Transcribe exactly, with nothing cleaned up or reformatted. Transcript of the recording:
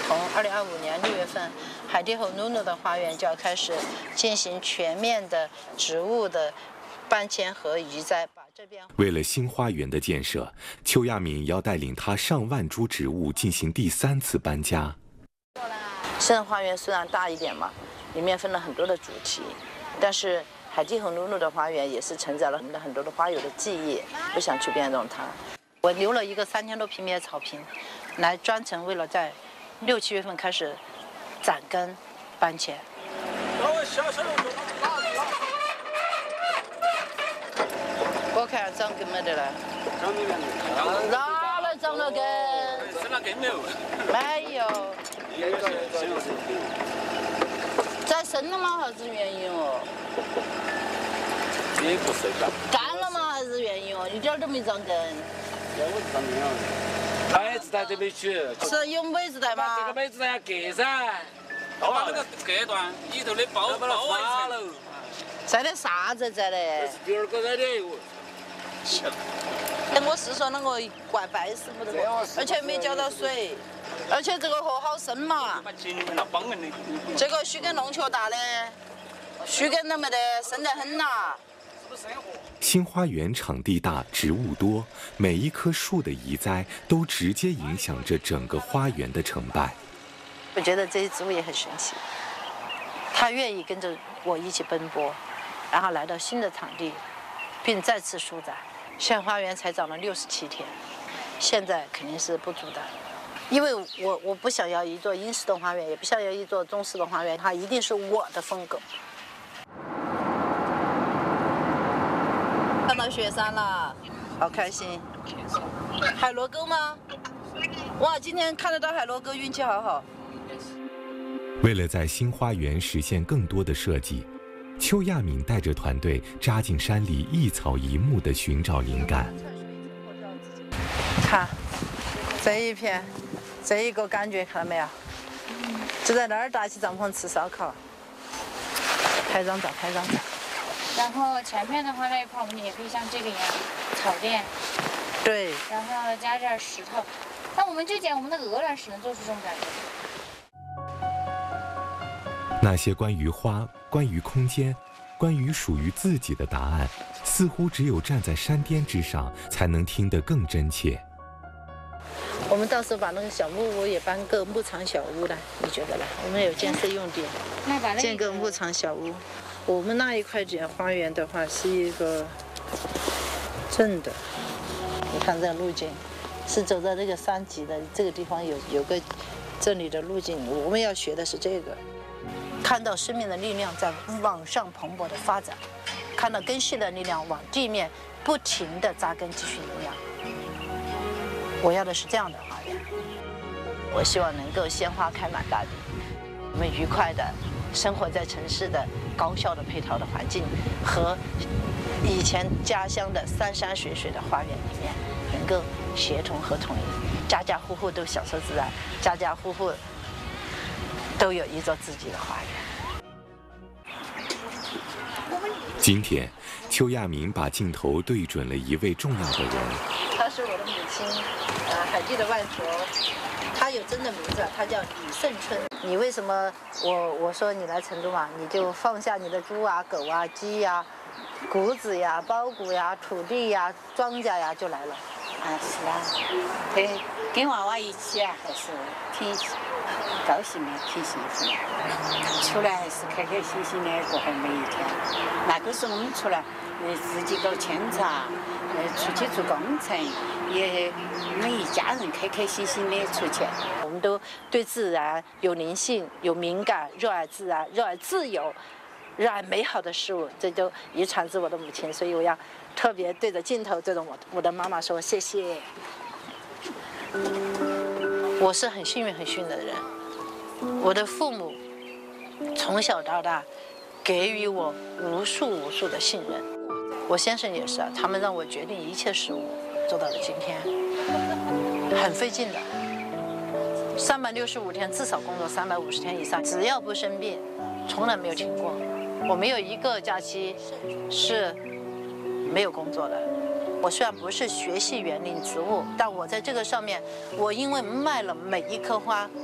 从二零二五年六月份，海地和努努的花园就要开始进行全面的植物的搬迁和移栽。把这边为了新花园的建设，邱亚敏要带领他上万株植物进行第三次搬家。 现在花园虽然大一点嘛，里面分了很多的主题，但是海地和努努的花园也是承载了我们的很多的花友的记忆，不想去变动它。我留了一个三千多平米的草坪，来专程为了在六七月份开始攒根搬迁。我看长根没得了，哪来长了根？ 生了根没有？ 没有。再生了吗？还是原因哦？ 也不是吧。 干了吗？还是原因哦？一点都没长根。 这我长根了。梅子带这边去。 是有梅子带吗？ 这个梅子要割噻。把那个割断，里头的包包完了。 摘的啥子摘的？ 这是第二个摘的。 我是说那个怪白死不得，而且没浇到水，而且这个河好深嘛。这个须根弄球大的，须根都没得，深得很呐。 新花园场地大，植物多，每一棵树的移栽都直接影响着整个花园的成败。 我觉得这些植物也很神奇，它愿意跟着我一起奔波，然后来到新的场地，并再次舒展。现在花园才长了六十七天，现在肯定是不足的，因为我我不想要一座英式的花园，也不想要一座中式的花园，它一定是我的风格。看到雪山了，好开心！海螺沟吗？哇，今天看得到海螺沟，运气好好。 为了在新花园实现更多的设计，邱亚敏带着团队扎进山里，一草一木地寻找灵感。 看这一片，这一个感觉看到没有？就在那儿搭起帐篷吃烧烤。拍张照，拍张照。 然后前面的话那一块，我们也可以像这个一样，草垫。 对。 然后加点石头。那我们就讲我们的鹅卵石能做出这种感觉。 那些关于花、关于空间、关于属于自己的答案，似乎只有站在山巅之上，才能听得更真切。 我们到时候把那个小木屋也搬个牧场小屋来，你觉得呢？我们有建设用地， 那把那建个牧场小屋。我们那一块地花园的话是一个正的，你看这个路径是走在这个山脊的这个地方有有个这里的路径，我们要学的是这个。看到生命的力量在往上蓬勃的发展，看到根系的力量往地面不停地扎根，继续营养。我要的是这样的花园，我希望能够鲜花开满大地，我们愉快地生活在城市的高效的配套的环境和以前家乡的山山水水的花园里面，能够协同和统一，家家户户都享受自然，家家户户都有一座自己的花园。 今天，邱亚敏把镜头对准了一位重要的人。 她是我的母亲，呃，海地的外婆。她有真的名字，她叫李胜春。你为什么我我说你来成都嘛，你就放下你的猪啊、狗啊、鸡呀、谷子呀、包谷呀、土地呀、庄稼呀，就来了。 啊，是啊，跟跟娃娃一起啊，还是挺高兴的，挺幸福的。出来还是开开心心的过好每一天。那个时候我们出来，呃，自己搞扦插，呃，出去做工程，也我们一家人开开心心的出去。 我们都对自然有灵性、有敏感，热爱自然，热爱自由，热爱美好的事物，这都遗传自我的母亲，所以我要特别对着镜头对着我我的妈妈说谢谢。我是很幸运很幸运的人，我的父母从小到大给予我无数无数的信任，我先生也是啊，他们让我决定一切事物，做到了今天，很费劲的，三百六十五天至少工作三百五十天以上，只要不生病，从来没有停过。我没有一个假期是没有工作的。我虽然不是学系园林植物，但我在这个上面，我因为卖了每一棵花。